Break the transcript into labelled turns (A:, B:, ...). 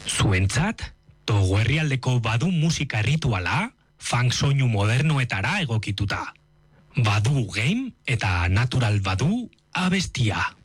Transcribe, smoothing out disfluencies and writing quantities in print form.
A: Zuentzat, Togo herrialdeko badu musika rituala, funk soinu modernoetara egokituta. Badu game eta natural badu abestia.